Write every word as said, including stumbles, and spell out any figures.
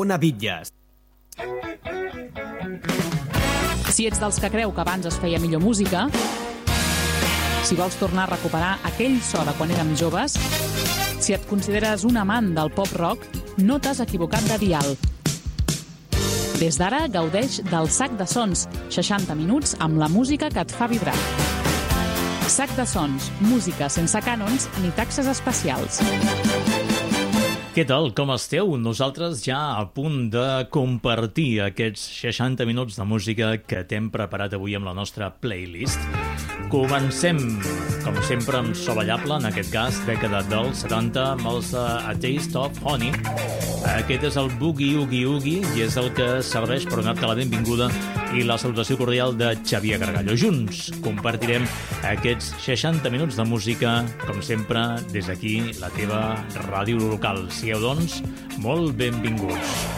Barcelona Bitlles. Si ets dels que creu que abans es feia millor música, si vols tornar a recuperar aquell so de quan érem joves, si et consideres un amant del pop-rock, no t'has equivocat de dial. Des d'ara, gaudeix del Sac de Sons, seixanta minuts amb la música que et fa vibrar. Sac de Sons, música sense cànons ni taxes especials. Què tal, com esteu? Nosaltres ja a punt de compartir aquests seixanta minuts de música que t'hem preparat avui amb la nostra playlist. Comencem, com sempre, amb so ballable, en aquest cas, dècada dels setanta, amb els uh, A Taste of Honey. Aquest és el Boogie Oogie Oogie i és el que serveix per donar-te la benvinguda i la salutació cordial de Xavier Gargallo. Junts compartirem aquests seixanta minuts de música, com sempre, des d'aquí, la teva ràdio local. Sigueu, doncs, molt benvinguts.